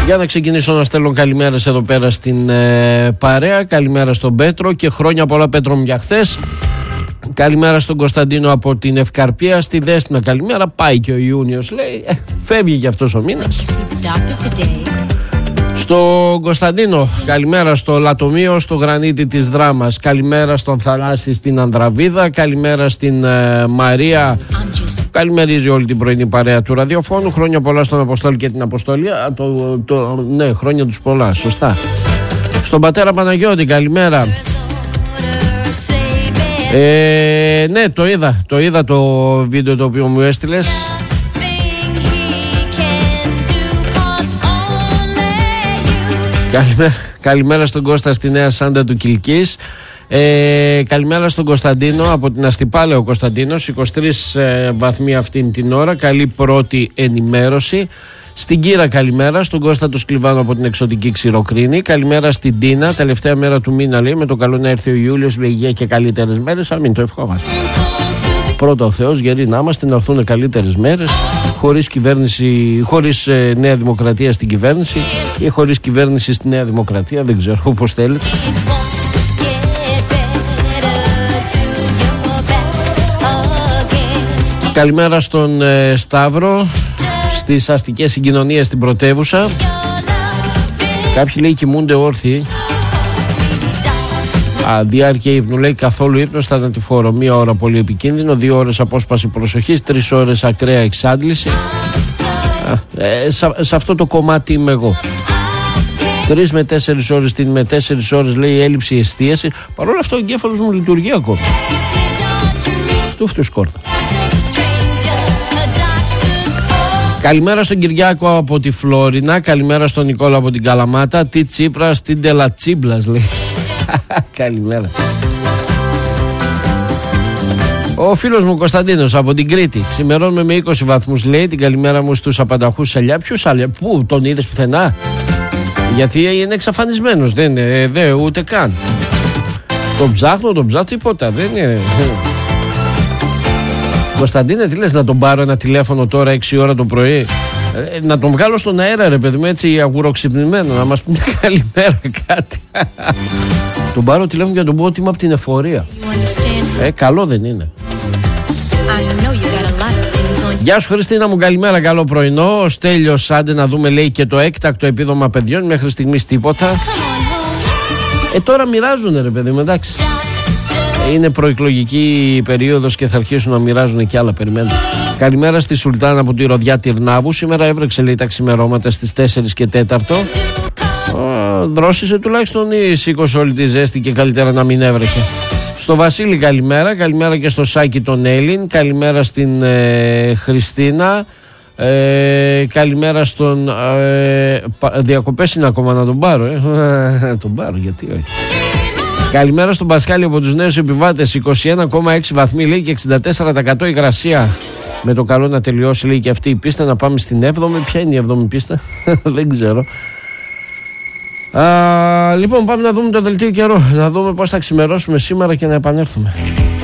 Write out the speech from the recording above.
Για να ξεκινήσω να στέλνω καλημέρες εδώ πέρα στην παρέα. Καλημέρα στον Πέτρο και χρόνια πολλά, Πέτρο μου, για χθες. Καλημέρα στον Κωνσταντίνο από την Ευκαρπία. Στη Δέσποινα καλημέρα. Πάει και ο Ιούνιος, λέει. Φεύγει και αυτός ο μήνας. Στον Κωνσταντίνο καλημέρα, στο Λατομείο, στο Γρανίτη της Δράμας. Καλημέρα στον Θανάση στην Ανδραβίδα. Καλημέρα στην Μαρία. Καλημερίζει όλη την πρωινή παρέα του ραδιοφώνου. Χρόνια πολλά στον Αποστόλη και την Αποστόλη. Ναι, χρόνια τους πολλά, σωστά. Στον πατέρα Παναγιώτη καλημέρα. Ναι, το είδα το βίντεο το οποίο μου έστειλες. Καλημέρα στον Κώστα στη Νέα Σάντα του Κιλκής. Καλημέρα στον Κωνσταντίνο από την Αστυπάλε. Ο Κωνσταντίνος 23 βαθμοί αυτήν την ώρα. Καλή πρώτη ενημέρωση. Στην Κύρα καλημέρα. Στον Κώστα του Σκλιβάνου από την εξωτική Ξηροκρίνη. Καλημέρα στην Τίνα. Τελευταία μέρα του μήνα, λέει, με το καλό να έρθει ο Ιούλιος, με υγεία και καλύτερες μέρες. Αμήν, το ευχόμαστε. Πρώτα ο Θεός, γεροί να είμαστε, να έρθουν καλύτερες μέρες. Χωρίς κυβέρνηση, χωρίς Νέα Δημοκρατία στην κυβέρνηση ή χωρίς κυβέρνηση στη Νέα Δημοκρατία, δεν ξέρω, όπως θέλετε. Καλημέρα στον Σταύρο στις αστικές συγκοινωνίες στην πρωτεύουσα. Κάποιοι, λέει, κοιμούνται όρθιοι. Διάρκεια ύπνου, λέει, καθόλου ύπνος θανατηφόρο. 1 ώρα πολύ επικίνδυνο, 2 ώρες απόσπαση προσοχής, 3 ώρες ακραία εξάντληση. Σε αυτό το κομμάτι είμαι εγώ. 3 με 4 ώρες την με 4 ώρες, λέει, έλλειψη εστίαση. Παρ' όλα αυτά ο εγκέφαλος μου λειτουργεί ακόμα. Στούφτου σκόρτα. Καλημέρα στον Κυριάκο από τη Φλόρινα. Καλημέρα στον Νικόλα από την Καλαμάτα. Τι Τσίπρα στην Τελατσίμπλας, λέει. Καλημέρα. Ο φίλος μου Κωνσταντίνος από την Κρήτη. Ξημερώνουμε με 20 βαθμούς, λέει. Την καλημέρα μου στους απανταχούς Σαλιά. Ποιους Σαλιά, πού, τον είδες πουθενά? Γιατί είναι εξαφανισμένος, δεν είναι ούτε καν. Τον ψάχνω, τίποτα, δεν είναι. Κωνσταντίνε, τι λες, να τον πάρω ένα τηλέφωνο τώρα 6 ώρα το πρωί? Να τον βγάλω στον αέρα, ρε παιδί μου, έτσι αγουροξυπνημένο, να μας πει καλημέρα κάτι. Τον πάρω τηλέφωνο και να τον πω ότι είμαι από την εφορία. Καλό δεν είναι? Γεια σου Χριστίνα μου, καλημέρα, καλό πρωινό. Ο Στέλιος, άντε να δούμε, λέει, και το έκτακτο επίδομα παιδιών. Μέχρι στιγμής τίποτα. Τώρα μοιράζουνε, ρε παιδί μου, εντάξει. Είναι προεκλογική περίοδος και θα αρχίσουν να μοιράζουν και άλλα, περιμένουν. Καλημέρα στη Σουλτάνα από τη Ροδιά Τυρνάβου. Σήμερα έβρεξε, λέει, τα ξημερώματα στις 4 και 4. Δρόσισε τουλάχιστον ή σήκωσε όλη τη ζέστη και καλύτερα να μην έβρεχε. Στο Βασίλη καλημέρα. Καλημέρα και στο Σάκη τον Έλλην. Καλημέρα στην Χριστίνα. Καλημέρα στον διακοπές είναι ακόμα, να τον πάρω τον πάρω, γιατί όχι. Καλημέρα στον Πασχάλη από τους νέους επιβάτες. 21,6 βαθμοί, λέει, και 64% υγρασία. Με το καλό να τελειώσει, λέει, και αυτή η πίστα, να πάμε στην 7η. Ποια είναι η 7η πίστα? Δεν ξέρω. Λοιπόν, πάμε να δούμε το δελτίο καιρό. Να δούμε πώς θα ξημερώσουμε σήμερα και να επανέλθουμε.